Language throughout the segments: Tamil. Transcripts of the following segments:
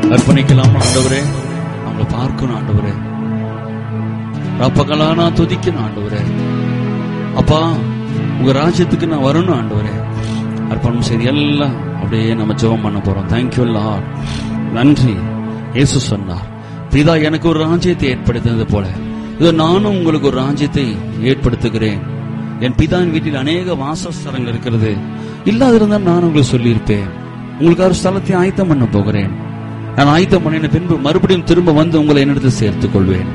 அர்ப்பணிக்கலாம் ஆண்டவரே. அவங்களை பார்க்கணும் ஆண்டவரே. ரப்பகலா நான் துதிக்கணும் ஆண்டவரே. அப்பா உங்க ராஜ்யத்துக்கு நான் வரணும் ஆண்டவரே. அர்ப்பணம் செய்து எல்லாம் அப்படியே நம்ம ஜெபம் பண்ண போறோம். Thank you Lord. நன்றி. இயேசு சொன்னார், பிதா எனக்கு ஒரு ராஜ்யத்தை ஏற்படுத்தினது போல இதோ நானும் உங்களுக்கு ஒரு ராஜ்யத்தை ஏற்படுத்துகிறேன். என் பிதாவின் வீட்டில் அநேக வாசஸ்தலங்கள் இருக்கிறது. இல்லாதிருந்தால் நான் உங்களுக்கு சொல்லியிருப்பேன். உங்களுக்கு ஒரு ஸ்தலத்தை ஆயத்தம் பண்ண போகிறேன். நான் ஆயத்தம் பண்ணின பின்பு மறுபடியும் திரும்ப வந்து உங்களை என்னிடத்தில் சேர்த்துக் கொள்வேன்.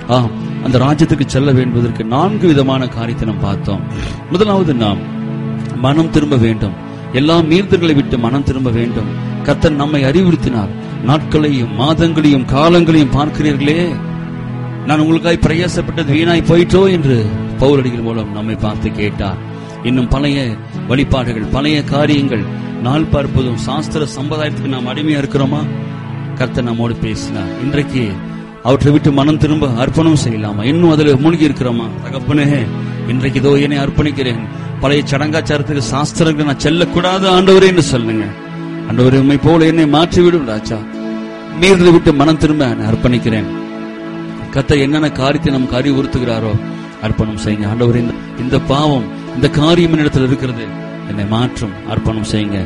அந்த ராஜ்யத்துக்கு செல்ல வேண்டுவதற்கு 4 விதமான காரியத்தை நாம் பார்த்தோம். முதலாவது, நாம் மனம் திரும்ப வேண்டும். எல்லா மீறுதல்களை விட்டு மனம் திரும்ப வேண்டும். கர்த்தர் நம்மை அறிவுறுத்தினார். நாட்களையும் மாதங்களையும் காலங்களையும் பார்க்கிறீர்களே, நான் உங்களுக்காய் பிரயாசப்பட்டது வீணாய் போயிட்டோ என்று பவுலடிகள் மூலம் நம்மை பார்த்து கேட்டார். இன்னும் பழைய வழிபாடுகள், பழைய காரியங்கள், நாள் பார்ப்பதும் சாஸ்திர சம்பிரதாயத்துக்கு நாம் அடிமையா இருக்கிறோமா? கர்த்தர் நம்மோடு பேசினார். இன்றைக்கு அவற்றை விட்டு மனம் திரும்ப அர்ப்பணம் செய்யலாமா? இன்னும் அதுல மூழ்கி இருக்கிறோமா? தகப்பனே, இன்றைக்கு இதோ என்னை அர்ப்பணிக்கிறேன். பழைய சடங்காச்சாரத்துக்கு, சாஸ்திரங்களுக்கு நான் செல்லக்கூடாது ஆண்டவரே என்று சொல்லுங்க. ஆண்டவரே, உம்மை போல என்னை மாற்றிவிடும் ராஜா. மீறலை விட்டு மனம் திரும்ப அர்ப்பணிக்கிறேன். கர்த்தர் என்னென்ன காரியத்தை நமக்கு அறிவுறுத்துகிறாரோ அர்ப்பணம் செய்யுங்க. ஆண்டவரே, இந்த பாவம், இந்த காரியம் என்னிடத்தில் இருக்கிறது, என்னை மாற்றும். அர்ப்பணம் செய்யுங்க.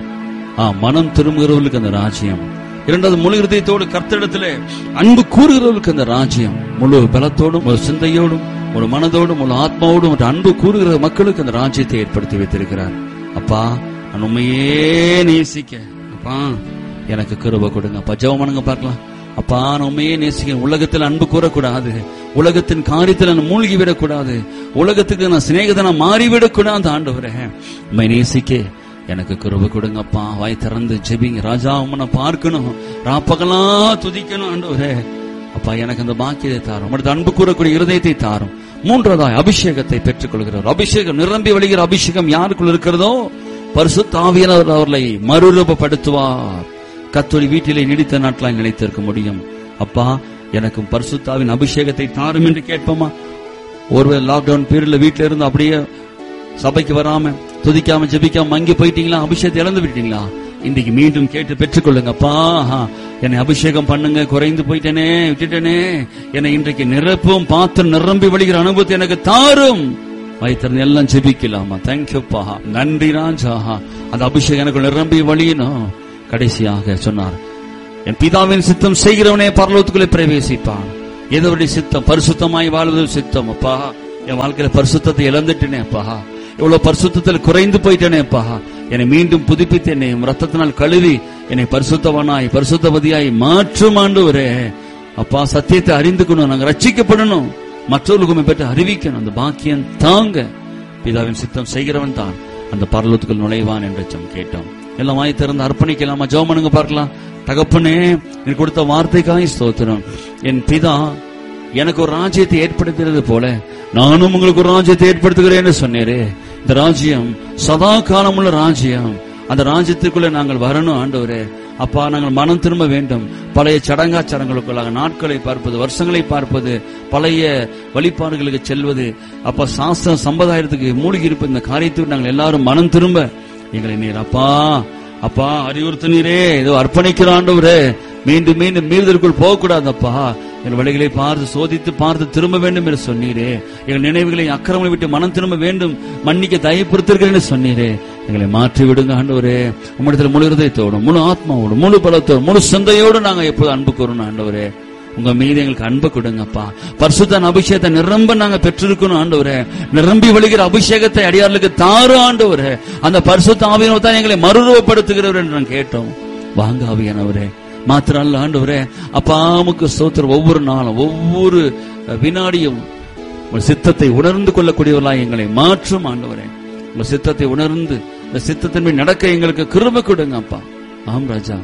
மனம் திரும்புகிறவர்களுக்கு அந்த ராஜ்யம். இரண்டாவது, முழு இருதயத்தோடு கர்த்தரிடத்திலே அன்பு கூறுகிறவர்களுக்கு அந்த ராஜ்யம். முழு பலத்தோடும், ஒரு சிந்தையோடும், ஒரு மனதோடும், ஒரு ஆத்மாவோடும் அன்பு கூறுகிற மக்களுக்கு அந்த ராஜ்யத்தை ஏற்படுத்தி வைத்திருக்கிறார். அப்பா, நான் உண்மையே நேசிக்க அப்பா எனக்கு கிருபை கொடுங்க. அப்பா, ஜெபம் பண்ணுங்க பார்க்கலாம். அப்பா, நான் உண்மையே நேசிக்க. உலகத்தில் அன்பு கூறக்கூடாது. உலகத்தின் காரியத்தில் நான் மூழ்கி விடக்கூடாது. உலகத்துக்கு நான் சிநேகிதனா மாறிவிடக்கூடாது. ஆண்டவரே, உண்மை நேசிக்க எனக்கு கிருபை கொடுங்கப்பா. வாய் திறந்து ஜெபிங்க. ராஜா, உன்னை பார்க்கணும், ராப்பகலா துதிக்கணும் ஆண்டவரே. அப்பா, எனக்கு அந்த பாக்கியத்தை தாரும். அடுத்த அன்பு கூறக்கூடிய இருதயத்தை தாரும். மூன்றாவதாய் அபிஷேகத்தை பெற்றுக் கொள்கிறார். அபிஷேகம், நிரம்பி வழிகிற அபிஷேகம் யாருக்குள் இருக்கிறதோ பரிசுத்த ஆவியானவர் அவர்களை மறுரூபப்படுத்துவார். கர்த்தருடைய வீட்டிலே நீடித்த நாட்களாய் நிலைத்திருக்க முடியும். அப்பா, எனக்கும் பரிசுத்தாவின் அபிஷேகத்தை தாரும் என்று கேட்போமா? ஒருவேளை லாக்டவுன் பீரியட்ல வீட்டில இருந்து அப்படியே சபைக்கு வராம, துதிக்காம, ஜெபிக்காம மங்கி போயிட்டீங்களா? அபிஷேகத்தை இழந்து விட்டீங்களா? இன்றைக்கு மீண்டும் கேட்டு பெற்றுக்கொள்ளுங்கப்பா. என்னை அபிஷேகம் பண்ணுங்க, குறைந்து போயிட்டேனே, விட்டுட்டேனே, என்னை இன்றைக்கு நிரப்பும், பார்த்து நிரம்பி வழிகிற அனுபவத்தை எனக்கு தாரும். வைத்திருந்த எல்லாம் ஜெபிக்கலாமா? தேங்க்யூப்பா, நன்றி ராஜா. அந்த அபிஷேகம் எனக்கு நிரம்பி வழியணும். கடைசியாக சொன்னார், என் பிதாவின் சித்தம் செய்கிறவனே பரலோகத்துக்குள்ளே பிரவேசிப்பான். எதோடைய சித்தம்? பரிசுத்தமாய் வாழ்வது சித்தம். அப்பா, என் வாழ்க்கையில பரிசுத்தத்தை இழந்துட்டேனே அப்பா, இவ்வளவு பரிசுத்தத்தில் குறைந்து போயிட்டேனே அப்பா, என்னை மீண்டும் புதுப்பித்து என்னை ரத்தத்தினால் கழுவி என்னை பரிசுத்தவனாய், பரிசுத்தவதியாய் மாற்றும் ஆண்டவரே. அப்பா, சத்தியத்தை அறிந்துக்கணும், நாங்க ரட்சிக்கப்படணும், மற்றவர்களுக்கு பெற்று அறிவிக்கணும். அந்த பாக்கியம் தாங்க. பிதாவின் சித்தம் செய்கிறவன் தான் அந்த பரலோகத்துக்குள் நுழைவான் என்று கேட்டோம். எல்லாம் வாய் திறந்து அர்ப்பணிக்கலாமா? ஜெபம் பண்ணுங்க பார்க்கலாம். தகப்பனே, எனக்கு கொடுத்த வார்த்தைக்காய் ஸ்தோத்திரம். என் பிதா எனக்கு ஒரு ராஜ்யத்தை ஏற்படுத்துகிறது போல நானும் உங்களுக்கு ஒரு ராஜ்யத்தை ஏற்படுத்துகிறேன்னு சொன்னேரே. இந்த ராஜ்யம் சதா காலமுள்ள ராஜ்யம். அந்த ராஜ்யத்துக்குள்ள நாங்கள் வரணும் ஆண்டவரே. அப்பா, நாங்கள் மனம் திரும்ப வேண்டும். பழைய சடங்காச்சாரங்களுக்குள்ளாக நாட்களை பார்ப்பது, வருஷங்களை பார்ப்பது, பழைய வழிபாடுகளுக்கு செல்வது, அப்பா சாஸ்திர சம்பிரதாயத்துக்கு மூழ்கி இருப்பது, இந்த காரியத்துக்கு நாங்கள் எல்லாரும் மனம் திரும்ப எங்களை நீர் அப்பா அப்பா அறிவுறுத்தினீரே. ஏதோ அர்ப்பணிக்கிற ஆண்டவரே, மீண்டும் மீண்டும் மீறுதலுக்குள் போகக்கூடாதப்பா. எங்கள் வழிகளை பார்த்து சோதித்து பார்த்து திரும்ப வேண்டும் என்று சொன்னீரே. எங்கள் நினைவுகளை, அக்கிரமங்களை விட்டு மனம் திரும்ப வேண்டும், மன்னிக்க தயப்படுத்திருக்கிறேன் சொன்னீரே. எங்களை மாற்றி விடுங்க ஆண்டவரே. உம்மிடத்தில் முழு இருதயத்தோடும், முழு ஆத்மாவோடும், முழு பலத்தோடும், முழு சிந்தையோடு நாங்கள் எப்போது அன்பு கூறணும் ஆண்டவரே. உங்க மீது எங்களுக்கு அன்பு கொடுங்கப்பா. பரிசுத்த அபிஷேகத்தை நிரம்ப நாங்க பெற்றிருக்கணும் ஆண்டவரே. நிரம்பி வழிகிற அபிஷேகத்தை அடியார்களுக்கு தாரு ஆண்டவரே. அந்த பரிசுத்த ஆவியானவர் தான் எங்களை மறுரூபப்படுத்துகிறவர் என்று நான் கேட்டோம். வாங்க ஆவியானவரே. மாத்திரம் அல்ல ஆண்டவரே, அப்பாவுக்கு ஸ்தோத்திரம். ஒவ்வொரு நாளும், ஒவ்வொரு வினாடியும் உங்கள் சித்தத்தை உணர்ந்து கொள்ளக்கூடியவர்களாய் எங்களை மாற்றும் ஆண்டவரே. உங்கள் சித்தத்தை உணர்ந்து இந்த சித்தத்தின் நடக்க எங்களுக்கு கிருபை கொடுங்க அப்பா. ஆம் ராஜா,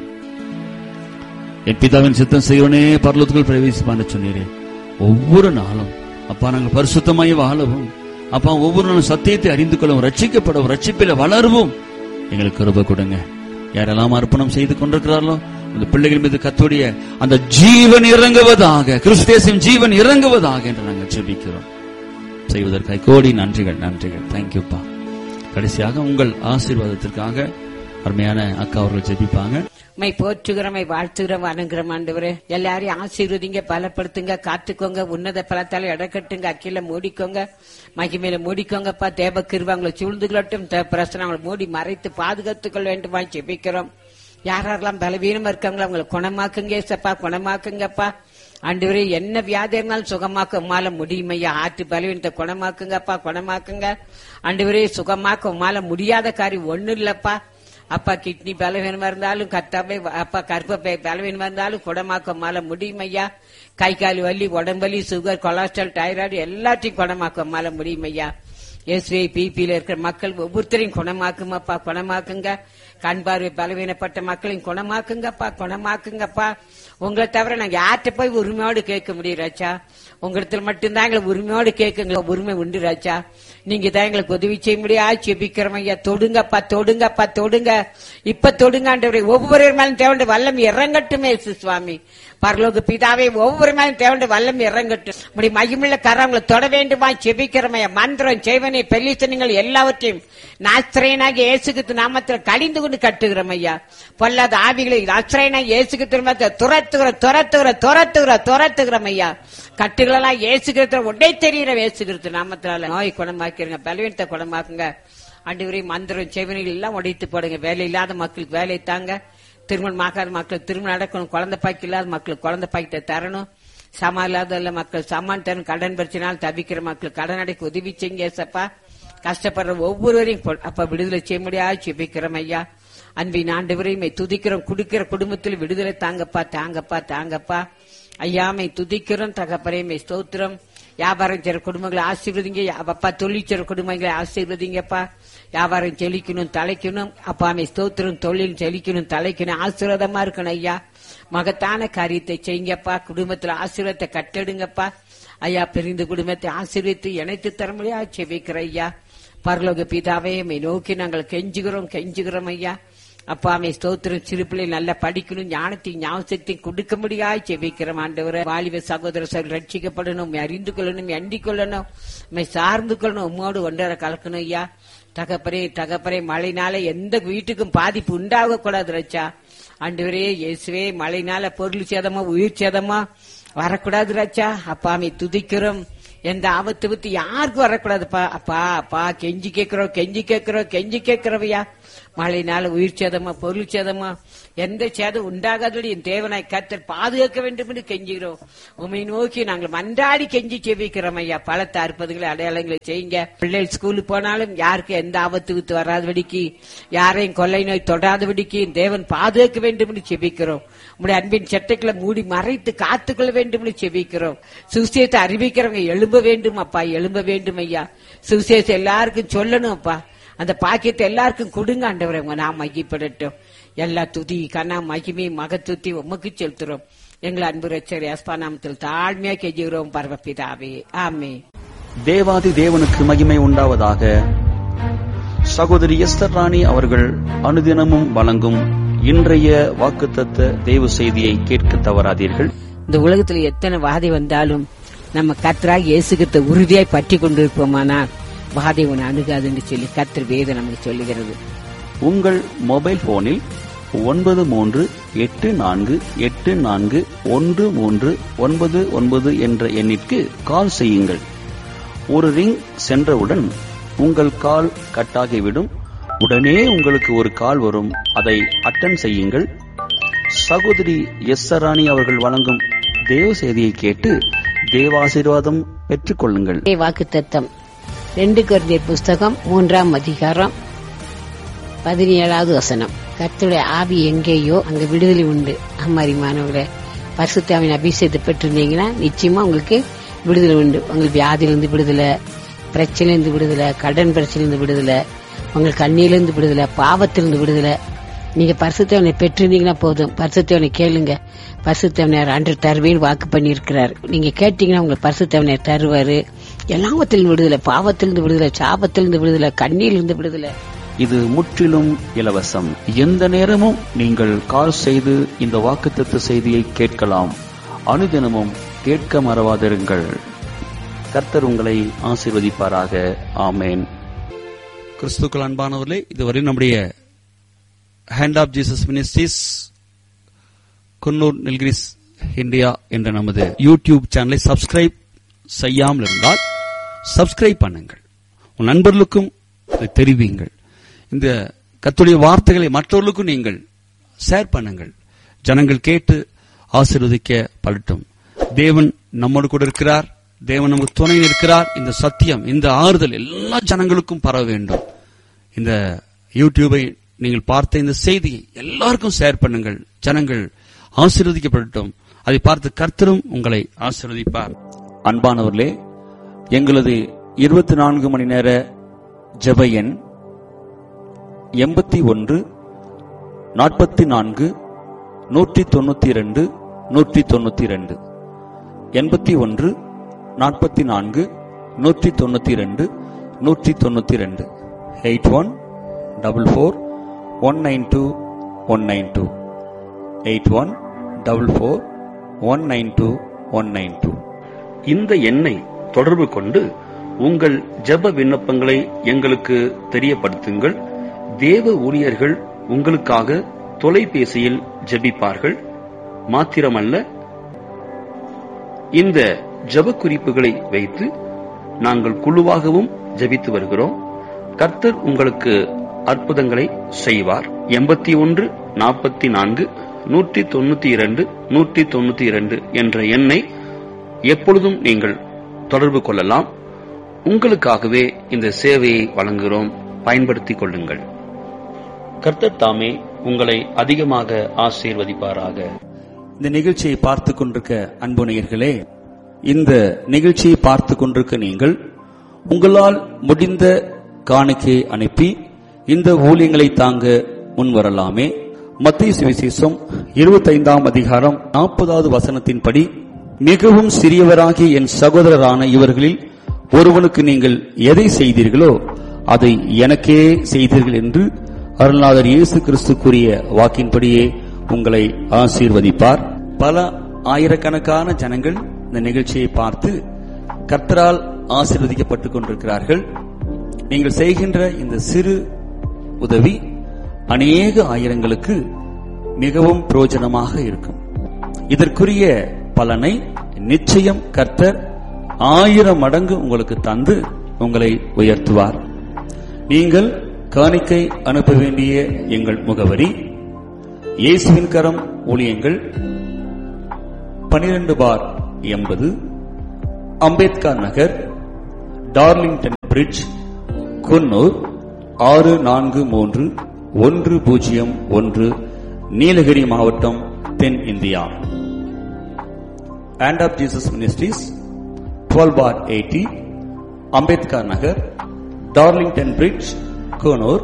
என் பிதாவின் சித்தம் செய்வனே பரலோகத்துக்குள் பிரவேசிப்பான்னு சொன்னீரே. ஒவ்வொரு நாளும் அப்பா நாங்கள் பரிசுத்தமாய் வாழவும், அப்பா ஒவ்வொரு நாளும் சத்தியத்தை அறிந்து கொள்ளவும், ரட்சிக்கப்படவும், ரட்சிப்பில வளரவும் எங்களுக்கு கிருபை கொடுங்க. யாரெல்லாம் அர்ப்பணம் செய்து கொண்டிருக்கிறார்களோ அந்த பிள்ளைகள் மீது கர்த்தருடைய அந்த ஜீவன் இறங்குவதாக, கிறிஸ்துவின் ஜீவன் இறங்குவதாக என்று நாங்கள் ஜெபிக்கிறோம். செய்வதற்காக கோடி நன்றிகள், நன்றிகள். தேங்க்யூப்பா. கடைசியாக உங்கள் ஆசீர்வாதத்திற்காக அருமையான அக்கா அவர்கள் ஜெபிப்பாங்க. மை போற்றுகிறமை வாழ்த்துகிறோம் வணங்குறோம் ஆண்டவரே. எல்லாரையும் ஆசீர்வதிங்க, பலப்படுத்துங்க, காத்துக்கோங்க, உன்னத பலத்தால இடக்கட்டுங்க, அக்கில மூடிக்கோங்க, மகிமையில மூடிக்கோங்கப்பா. தேவ கிருபை சூழ்ந்துகளட்டும், பிரச்சனை அவங்களை மூடி மறைத்து பாதுகாத்துக்கொள்ள வேண்டுமா ஜெபிக்கிறோம். யாரெல்லாம் பலவீனமா இருக்காங்களோ அவங்களை குணமாக்குங்க ஏசப்பா, குணமாக்குங்கப்பா. ஆண்டவரே, என்ன வியாதி இருந்தாலும் சுகமாக்க உமால முடியுமையா. ஆற்று பலவீனத்தை குணமாக்குங்கப்பா, குணமாக்குங்க ஆண்டவரே. சுகமாக்க உமால முடியாத காரியம் ஒண்ணு இல்லப்பா. அப்பா, கிட்னி பலவீனமா இருந்தாலும் கர்த்தாவே, அப்பா கர்ப்பப்பை பலவீனமா இருந்தாலும் குணமாக்க உமால முடியுமையா. கை கால் வலி, உடம்பலி, சுகர், கொலஸ்ட்ரால், தைராய்டு எல்லாத்தையும் குணமாக்க உமால முடியுமையா. எஸ்வி பிபியில இருக்கிற மக்கள் ஒவ்வொருத்தரையும் குணமாக்குமாப்பா, குணமாக்குங்க. கண் பார்வை பலவீனப்பட்ட மக்களையும் குணமாக்குங்கப்பா, குணமாக்குங்கப்பா. உங்களை தவிர நாங்க யார்கிட்ட போய் உரிமையோடு கேட்க முடியும் ராஜா? உங்களிடத்துல மட்டும்தான் எங்களை உரிமையோடு கேட்க உரிமை உண்டு ராஜா. நீங்க தான் எங்களுக்கு உதவி செய்ய முடியாது ஜெபிக்கிறோம் ஐயா. தொடுங்கப்பா, தொடுங்கப்பா, தொடுங்க. இப்ப தொடுங்க ஆண்டவரே. ஒவ்வொரு மேலும் தேவண்ட வல்லம் இறங்கட்டுமே சுவாமி. பரலோக பிதாவே, ஒவ்வொரு மேலும் தேவண்ட வல்லம் இறங்கட்டும். முடி மகிமுள்ள கரங்களை தொட வேண்டுமா ஜெபிக்கிறோம் ஐயா. மந்திரம், செய்வனை, பெல்லித்தனங்கள் எல்லாவற்றையும் நாஸ்திரேயனாகிய இயேசுகிறிஸ்து நாமத்தில் கடிந்து கொண்டு கட்டுகிறோம் ஐயா. பொல்லாத ஆவிகளை நாஸ்திரேயனாகிய இயேசுகிறிஸ்து துரத்துகிறோம் ஐயா. கட்டுகளெல்லாம் இயேசுகிறிஸ்து உடனே தெரிகிற இயேசுகிறிஸ்து நாமத்தினால நோய் குணமாக்கிருங்க, பலவீனத்தை குணமாக்குங்க ஆண்டவரே. மந்திரம், செய்வனைகள் எல்லாம் உடைத்து போடுங்க. வேலை இல்லாத மக்களுக்கு வேலை தாங்க, திருமணம் ஆகாத மக்களுக்கு திருமணம் நடக்கணும், குழந்தை பாய்க்கு இல்லாத மக்களுக்கு குழந்தை பாய்க்கத்தை தரணும், சமா இல்லாத மக்கள் சமான் தரணும், கடன் பிரச்சனையால் தவிக்கிற மக்களுக்கு கடன் அடைக்க உதவி செய்யுங்க ஏசப்பா. கஷ்டப்படுற ஒவ்வொருவரையும் அப்ப விடுதலை செய்ய முடியாது ஜெபிக்கிறோம் ஐயா. அன்பின் ஆண்டவரையுமே துதிக்கிறோம். குடிக்கிற குடும்பத்தில் விடுதலை தாங்கப்பா, தாங்கப்பா, தாங்கப்பா ஐயாமை துதிக்கிறோம். தகப்பரையுமே ஸ்தோத்திரம். வியாபாரம் செய்ற குடும்பங்களை ஆசீர்வதிங்க அப்பா. தொழில் செய்ற குடும்பங்களை ஆசீர்வதிங்கப்பா. வியாபாரம் செழிக்கணும், தலைக்கணும் அப்பாமே ஸ்தோத்திரம். தொழில் செழிக்கணும், தலைக்கணும், ஆசீர்வாதமா இருக்கணும் ஐயா. மகத்தான காரியத்தை செய்யுங்கப்பா. குடும்பத்துல ஆசீர்வாதத்தை கட்டெடுங்கப்பா ஐயா. பிரிந்த குடும்பத்தை ஆசீர்வித்து இணைத்து தர முடியாது செபிக்கிற ஐயா. பரலோக பிதாவே, நோக்கி நாங்கள் கெஞ்சுகிறோம் ஐயா. அப்பாமே ஸ்தோத்திரம். சிறு பிள்ளை நல்லா படிக்கணும், ஞானத்தையும் ஞாபகத்தையும் கொடுக்க முடியாது ஜெபிக்கிறோம் ஆண்டவரே. வாலிப சகோதரர்கள் ரட்சிக்கப்படணும், அறிந்து கொள்ளணும், எண்ணிக் கொள்ளணும், சார்ந்து கொள்ளணும், உம்மோடு ஒன்றரை கலக்கணும் ஐயா. தகப்பரே மழைனால எந்த வீட்டுக்கும் பாதிப்பு உண்டாக கூடாது ரச்சா. ஆண்டவரே இயேசுவே, மழைனால பொருள் சேதமா உயிர் சேதமா வரக்கூடாது ரச்சா. அப்பாமே துதிக்கிறோம். எந்த ஆபத்து பத்தி யாருக்கும் வரக்கூடாதுப்பா. அப்பா கெஞ்சி கேட்கிறவையா. மழைனால உயிர் சேதமா பொருள் சேதமா எந்த சேதம் உண்டாகாதபடி என் தேவனாய் கர்த்தர் பாதுகாக்க வேண்டும் என்று கெஞ்சுகிறோம். உண்மை நோக்கி நாங்கள் மன்றாடி கெஞ்சி செபிக்கிறோம் ஐயா. பலத்த அற்புதங்களை அடையாளங்களை செய்யுங்க. பிள்ளைகள் ஸ்கூலுக்கு போனாலும் யாருக்கு எந்த ஆபத்து வித்து வராதபடிக்கு, யாரையும் கொள்ளை நோய் தொடாதபடிக்கு தேவன் பாதுகாக்க வேண்டும் என்று செபிக்கிறோம். உங்களுடைய அன்பின் சட்டைகளை மூடி மறைத்து காத்துக்கொள்ள வேண்டும் என்று செபிக்கிறோம். சுவிசேஷத்தை அறிவிக்கிறவங்க எழும்ப வேண்டும் அப்பா, எழும்ப வேண்டும் ஐயா. சுவிசேஷம் எல்லாருக்கும் சொல்லணும் அப்பா. அந்த பாக்கியத்தை எல்லாருக்கும் கொடுங்க ஆண்டவரே. நாம் மகிப்படட்டும். எல்லா துதி கனா மகிமை மகத்துத்தி உமக்கு செலுத்துறோம். எங்கள் அன்பு ரட்சகர் இயேசுவின் நாமத்தில் தாழ்மையா கெஞ்சுகிறோம் பரமபிதாவே, ஆமென். தேவாதி தேவனுக்கு மகிமை உண்டாவதாக. சகோதரி எஸ்தர் ராணி அவர்கள் அனுதினமும் வழங்கும் இன்றைய வாக்குத்தத்த தேவ செய்தியை கேட்க தவறாதீர்கள். இந்த உலகத்துல எத்தனை வாதை வந்தாலும் நம்ம கர்த்தராகிய இயேசு கிறிஸ்துவை உறுதியாய் பற்றி கொண்டிருப்போமானால் வாதை உன்னை அணுகாதுன்னு சொல்லி கர்த்தர் வேதம் நமக்கு சொல்லுகிறது. உங்கள் மொபைல் போனில் 9384841399 என்ற எண்ணிற்கு கால் செய்யுங்கள். ஒரு ரிங் சென்றவுடன் உங்கள் கால் கட்டாகிவிடும். உடனே உங்களுக்கு ஒரு கால் வரும். அதை அட்டன் செய்யுங்கள். சகோதரி எஸ்தர் ராணி அவர்கள் வழங்கும் தேவ செய்தியை கேட்டு தேவாசீர்வாதம் பெற்றுக் கொள்ளுங்கள். வாக்குத்தத்தம் 2 கொரிந்தியர் புஸ்தகம் 3ஆம் அதிகாரம் 17வது வசனம். கர்த்தருடைய ஆவி எங்கேயோ அங்க விடுதலை உண்டு. அம்மாரிமானவர்களே, பரிசுத்த ஆவியின் அபிஷேகத்தை பெற்றிருந்தீங்கன்னா நிச்சயமா உங்களுக்கு விடுதலை உண்டு. உங்களுக்கு வியாதியிலிருந்து விடுதலை, பிரச்சனையிலிருந்து விடுதலை, கடன் பிரச்சனையிலிருந்து விடுதலை, உங்களுக்கு கண்ணியிலிருந்து விடுதலை, பாவத்திலிருந்து விடுதலை. நீங்க பரிசுத்தவனை பெற்றிருந்தீங்கன்னா போதும். பரிசுத்தவனை கேளுங்க. பரிசுத்தவனையார் அன்று தருவேன்னு வாக்கு பண்ணி இருக்கிறார். நீங்க கேட்டீங்கன்னா உங்களுக்கு பரிசுத்தவனையார் தருவாரு. எல்லாவத்திலிருந்து விடுதலை, பாவத்திலிருந்து விடுதலை, சாபத்திலிருந்து விடுதலை, கண்ணியிலிருந்து விடுதலை. இது முற்றிலும் இலவசம். எந்த நேரமும் நீங்கள் கால் செய்து இந்த வாக்குத்தத்த செய்தியை கேட்கலாம். அனுதினமும் கேட்க மறவாதிருங்கள். கர்த்தர் உங்களை ஆசீர்வதிப்பாராக. ஆமேன். கிறிஸ்துக்கள் அன்பானவர்களே, இதுவரை நம்முடைய hand of Jesus ministries Coonoor Nilgiris India என்ற நமது யூடியூப் சேனலை சப்ஸ்கிரைப் செய்யாமல் இருந்தால் சப்ஸ்கிரைப் பண்ணுங்கள். உன் நண்பர்களுக்கும் தெரிவியுங்கள். இந்த கர்த்தருடைய வார்த்தைகளை மற்றவர்களுக்கும் நீங்கள் ஷேர் பண்ணுங்கள். ஜனங்கள் கேட்டு ஆசீர்வதிக்கப்படட்டும். தேவன் நம்மோடு கூட இருக்கிறார். தேவன் நமக்கு துணை இருக்கிறார். இந்த சத்தியம், இந்த ஆறுதல் எல்லா ஜனங்களுக்கும் பரவ வேண்டும். இந்த யூடியூபை நீங்கள் பார்த்த இந்த செய்தியை எல்லாருக்கும் ஷேர் பண்ணுங்கள். ஜனங்கள் ஆசீர்வதிக்கப்படட்டும். அதை பார்த்து கர்த்தரும் உங்களை ஆசீர்வதிப்பார். அன்பானவர்களே, எங்களது 24 மணி நேர ஜெப எண் 81 44 192 192 81 44 192 192 81 44 192 192 81 44 192 192. இந்த எண்ணை தொடர்பு கொண்டு உங்கள் ஜெப விண்ணப்பங்களை எங்களுக்கு தெரியப்படுத்துங்கள். தேவ ஊழியர்கள் உங்களுக்காக தொலைபேசியில் ஜெபிப்பார்கள். மாத்திரமல்ல, இந்த ஜெப குறிப்புகளை வைத்து நாங்கள் குழுவாகவும் ஜெபித்து வருகிறோம். கர்த்தர் உங்களுக்கு அற்புதங்களை செய்வார். 81 44 192 192 என்ற எண்ணை எப்பொழுதும் நீங்கள் தொடர்பு கொள்ளலாம். உங்களுக்காகவே இந்த சேவையை வழங்குகிறோம். பயன்படுத்திக் கொள்ளுங்கள். கர்த்தர் தாமே உங்களை அதிகமாக ஆசீர்வதிப்பாராக. இந்த நிகழ்ச்சியை பார்த்துக் கொண்டிருக்க அன்பு நேயர்களே, இந்த நிகழ்ச்சியை பார்த்துக் கொண்டிருக்க நீங்கள் உங்களால் முடிந்த காணிக்கையை அனுப்பி இந்த ஊழியங்களை தாங்க முன்வரலாமே. மத்தேயு சுவிசேஷம் 25ஆம் அதிகாரம் 40வது வசனத்தின்படி, மிகவும் சிறியவராகிய என் சகோதரரான இவர்களில் ஒருவனுக்கு நீங்கள் எதை செய்தீர்களோ அதை எனக்கே செய்தீர்கள் என்று அருள்நாதர் இயேசு கிறிஸ்து கூறிய வாக்கின்படியே உங்களை ஆசீர்வதிப்பார். பல ஆயிரக்கணக்கான ஜனங்கள் இந்த நிகழ்ச்சியை பார்த்து கர்த்தரால் ஆசீர்வதிக்கப்பட்டுக் கொண்டிருக்கிறார்கள். நீங்கள் செய்கின்ற இந்த சிறு உதவி அநேக ஆயிரங்களுக்கு மிகவும் பிரயோஜனமாக இருக்கும். இதற்குரிய பலனை நிச்சயம் கர்த்தர் 1000 மடங்கு உங்களுக்கு தந்து உங்களை உயர்த்துவார். நீங்கள் காணிக்கை அனுப்ப வேண்டிய எங்கள் முகவரி: இயேசுவின் கரம் ஊழியங்கள், 12/80 அம்பேத்கர் நகர், டார்லிங்டன் பிரிட்ஜ், குன்னூர் 643101, நீலகிரி மாவட்டம், தென் India. Hand of Jesus ministries, 12/80 Ambedkar Nagar, Darlington bridge, Coonoor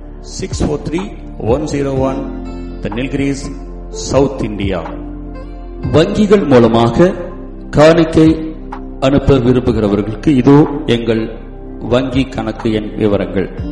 643101, Nilgiris, south India. வங்கிகள் மூலமாக காணிக்கை அனுப்ப விரும்புகிறவர்களுக்கு இதோ எங்கள் வங்கி கணக்கு எண் விவரங்கள்: